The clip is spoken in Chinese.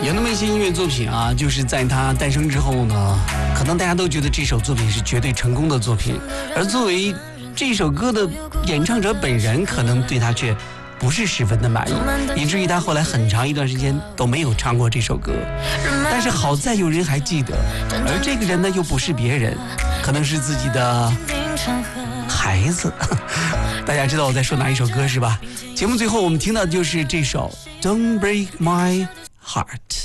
有那么一些音乐作品啊，就是在它诞生之后呢，可能大家都觉得这首作品是绝对成功的作品，而作为这首歌的演唱者本人，可能对他却不是十分的满意，以至于他后来很长一段时间都没有唱过这首歌。但是好在有人还记得，而这个人呢又不是别人，可能是自己的孩子。大家知道我在说哪一首歌是吧？节目最后我们听到的就是这首 Don't Break My Heart。